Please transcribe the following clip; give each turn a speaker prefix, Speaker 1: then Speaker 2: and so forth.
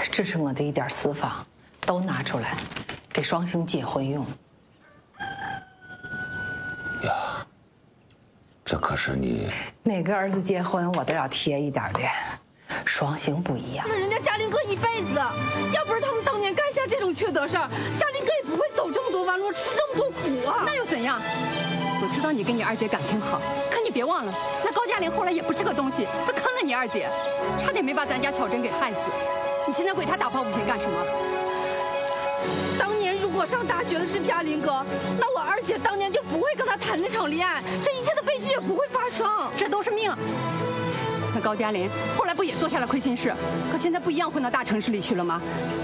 Speaker 1: 这是我的一点私房，都拿出来，给双星结婚用。
Speaker 2: 呀，这可是你
Speaker 1: 哪个儿子结婚我都要贴一点的，双星不一样。
Speaker 3: 人家嘉林哥一辈子，要不是他们当年干下这种缺德事儿，嘉林哥也不会走这么多弯路，吃这么多苦啊。
Speaker 4: 那又怎样？我知道你跟你二姐感情好，可你别忘了，那高嘉玲后来也不是个东西，她坑了你二姐，差点没把咱家巧珍给害死。你现在为她打抱不平干什么？
Speaker 3: 当年如果上大学的是嘉林哥，那我二姐当年就不会跟他谈那场恋爱，这一切的悲剧也不会发生。
Speaker 4: 这都是命。那高嘉玲后来不也做下了亏心事？可现在不一样混到大城市里去了吗？